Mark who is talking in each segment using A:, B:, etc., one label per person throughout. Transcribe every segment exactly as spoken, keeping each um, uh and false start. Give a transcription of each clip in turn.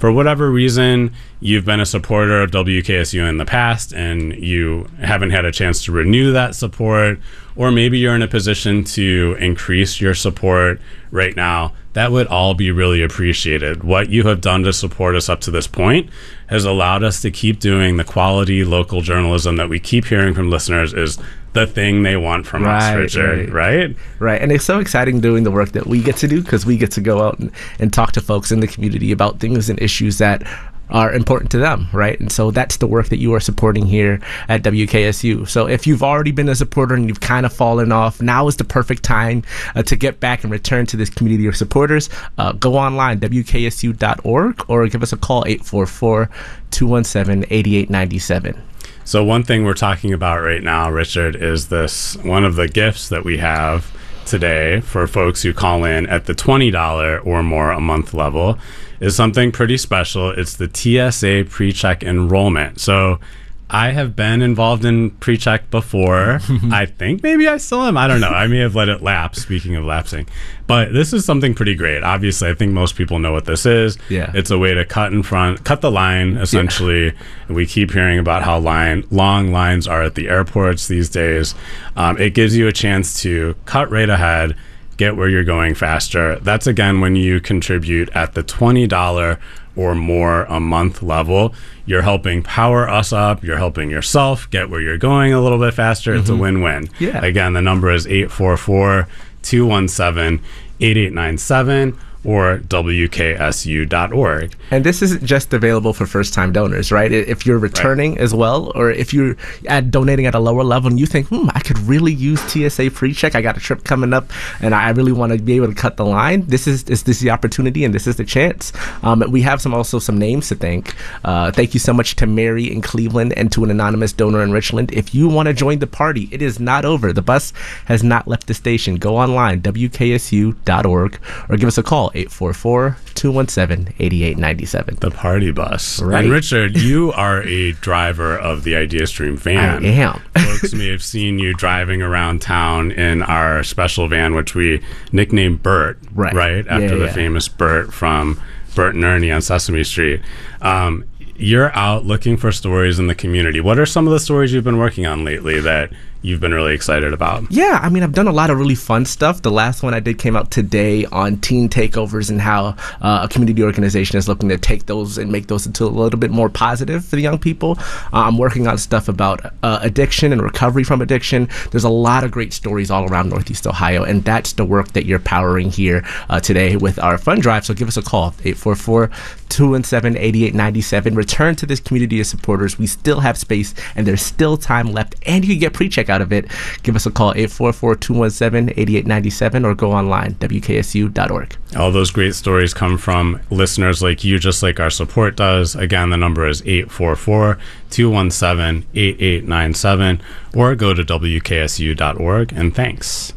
A: for whatever reason you've been a supporter of W K S U in the past and you haven't had a chance to renew that support, or maybe you're in a position to increase your support right now, that would all be really appreciated. What you have done to support us up to this point has allowed us to keep doing the quality local journalism that we keep hearing from listeners is the thing they want from
B: right,
A: us, Richard, right.
B: right? Right. And it's so exciting doing the work that we get to do because we get to go out and, and talk to folks in the community about things and issues that are important to them, right? And so that's the work that you are supporting here at W K S U. So if you've already been a supporter and you've kind of fallen off, now is the perfect time uh, to get back and return to this community of supporters. Uh, go online, W K S U dot org, or give us a call, eight four four, two one seven, eight eight nine seven.
A: So one thing we're talking about right now, Richard, is this one of the gifts that we have today for folks who call in at the twenty dollars or more a month level is something pretty special. It's the T S A PreCheck enrollment. So I have been involved in PreCheck before. I think maybe I still am. I don't know. I may have let it lapse, speaking of lapsing. But this is something pretty great. Obviously, I think most people know what this is.
B: Yeah.
A: It's a way to cut in front, cut the line, essentially. Yeah. We keep hearing about how line, long lines are at the airports these days. Um, it gives you a chance to cut right ahead, get where you're going faster. That's, again, when you contribute at the twenty dollars or more a month level. You're helping power us up. You're helping yourself get where you're going a little bit faster. Mm-hmm. It's a win-win.
B: Yeah.
A: Again, the number is eight four four, two one seven, eight eight nine seven or W K S U dot org.
B: And this isn't just available for first-time donors, right? If you're returning right. as well, or if you're at donating at a lower level and you think, hmm, I could really use T S A PreCheck. I got a trip coming up, and I really want to be able to cut the line. This is, is this is the opportunity, and this is the chance. Um, we have some also some names to thank. Uh, thank you so much to Mary in Cleveland and to an anonymous donor in Richland. If you want to join the party, it is not over. The bus has not left the station. Go online, W K S U dot org, or give us a call, eight four four, two one seven, eight eight nine seven.
A: The party bus.
B: Right.
A: And Richard, you are a driver of the IdeaStream van.
B: I am.
A: Folks may have seen you driving around town in our special van, which we nicknamed Bert,
B: right?
A: right? After
B: yeah,
A: the
B: yeah.
A: famous Bert from Bert and Ernie on Sesame Street. Um, you're out looking for stories in the community. What are some of the stories you've been working on lately that you've been really excited about?
B: Yeah, I mean, I've done a lot of really fun stuff. The last one I did came out today on teen takeovers and how uh, a community organization is looking to take those and make those into a little bit more positive for the young people. Uh, I'm working on stuff about uh, addiction and recovery from addiction. There's a lot of great stories all around Northeast Ohio, and that's the work that you're powering here uh, today with our fund drive. So give us a call, eight four four, two one seven, eight eight nine seven. Return to this community of supporters. We still have space, and there's still time left, and you can get PreCheck out of it. Give us a call, eight four four, two one seven, eight eight nine seven, or go online, W K S U dot org.
A: All those great stories come from listeners like you, just like our support does. Again, the number is eight four four, two one seven, eight eight nine seven, or go to W K S U dot org, and thanks.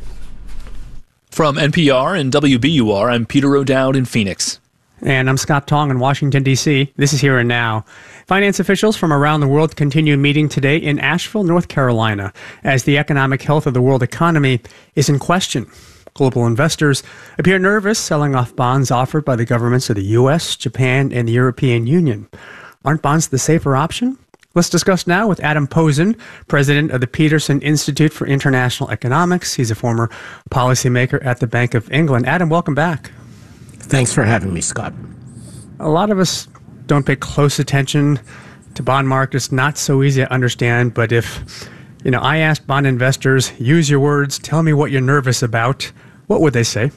C: From N P R and W B U R, I'm Peter O'Dowd in Phoenix.
D: And I'm Scott Tong in Washington, D C This is Here and Now. Finance officials from around the world continue meeting today in Asheville, North Carolina, as the economic health of the world economy is in question. Global investors appear nervous selling off bonds offered by the governments of the U S, Japan, and the European Union. Aren't bonds the safer option? Let's discuss now with Adam Posen, president of the Peterson Institute for International Economics. He's a former policymaker at the Bank of England. Adam, welcome back.
E: Thanks for having me, Scott.
D: A lot of us don't pay close attention to bond markets. Not so easy to understand, but if, you know, I asked bond investors, use your words, tell me what you're nervous about, what would they say?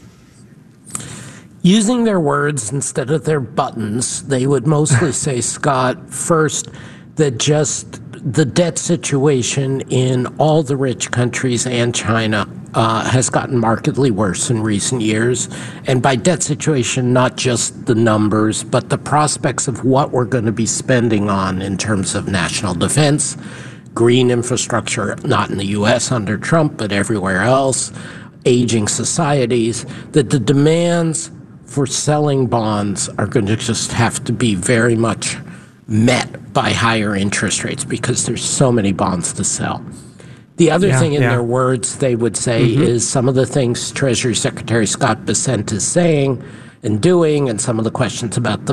E: Using their words instead of their buttons, they would mostly say, Scott, first, that just the debt situation in all the rich countries and China uh, has gotten markedly worse in recent years. And by debt situation, not just the numbers, but the prospects of what we're going to be spending on in terms of national defense, green infrastructure, not in the U S under Trump, but everywhere else, aging societies, that the demands for selling bonds are going to just have to be very much met by higher interest rates because there's so many bonds to sell. The other yeah, thing in yeah. their words they would say mm-hmm. is some of the things Treasury Secretary Scott Bessent is saying and doing, and some of the questions about the